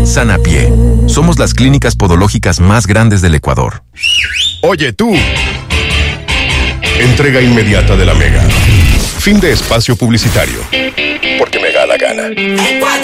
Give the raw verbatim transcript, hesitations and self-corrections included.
Sanapie. Somos las clínicas podológicas más grandes del Ecuador. Oye, tú. Entrega inmediata de la Mega. Fin de espacio publicitario. Porque me da la gana.